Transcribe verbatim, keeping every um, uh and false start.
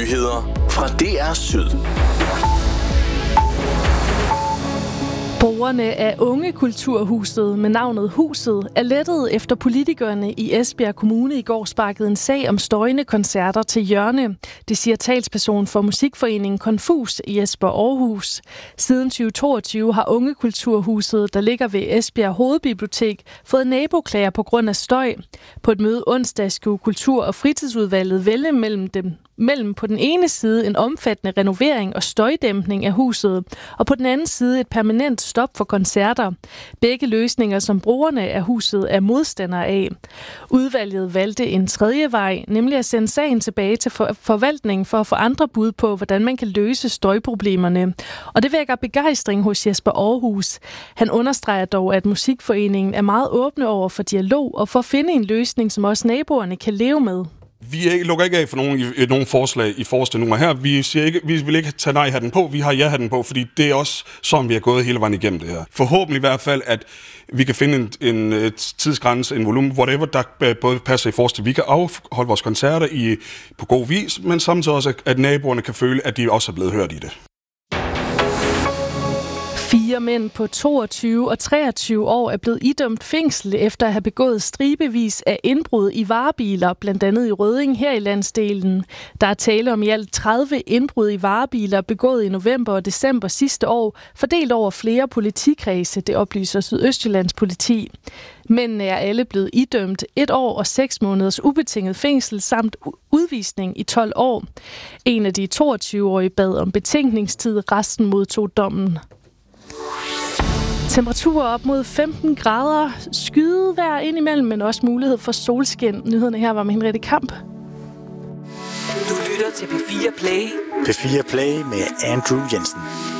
Nyheder fra D R Syd. Brugerne af Ungekulturhuset med navnet Huset er lettet efter politikerne i Esbjerg Kommune i går sparkede en sag om støjende koncerter til hjørne. Det siger talsperson for musikforeningen Konfus i Esbjerg Aarhus. Siden tyve toogtyve har Ungekulturhuset, der ligger ved Esbjerg Hovedbibliotek, fået naboklager på grund af støj. På et møde onsdag skulle Kultur- og Fritidsudvalget vælge mellem dem mellem på den ene side en omfattende renovering og støjdæmpning af huset, og på den anden side et permanent stop for koncerter. Begge løsninger, som brugerne af huset er modstandere af. Udvalget valgte en tredje vej, nemlig at sende sagen tilbage til for- forvaltningen for at få andre bud på, hvordan man kan løse støjproblemerne. Og det vækker begejstring hos Jesper Aarhus. Han understreger dog, at musikforeningen er meget åbne over for dialog og for at finde en løsning, som også naboerne kan leve med. Vi lukker ikke af for nogen, i, nogen forslag i forreste nummer her. Vi siger ikke, vi vil ikke tage nej-hatten på, vi har ja-hatten på, fordi det er også sådan, vi har gået hele vejen igennem det her. Forhåbentlig i hvert fald, at vi kan finde en, en tidsgrænse, en volumen, whatever, der både passer i forreste. Vi kan afholde vores koncerter i, på god vis, men samtidig også, at naboerne kan føle, at de også er blevet hørt i det. Fire mænd på toogtyve og treogtyve år er blevet idømt fængsel efter at have begået stribevis af indbrud i varebiler, blandt andet i Rødding her i landsdelen. Der er tale om i alt tredive indbrud i varebiler begået i november og december sidste år, fordelt over flere politikredse, det oplyser Sydøstjyllands politi. Mændene er alle blevet idømt et år og seks måneders ubetinget fængsel samt udvisning i tolv år. En af de toogtyve-årige bad om betænkningstid, resten modtog dommen. Temperaturer op mod femten grader, skydevejr indimellem, men også mulighed for solskin. Nyhederne her var med Henriette Kamp. Du lytter til P fire Play. P fire Play med Andrew Jensen.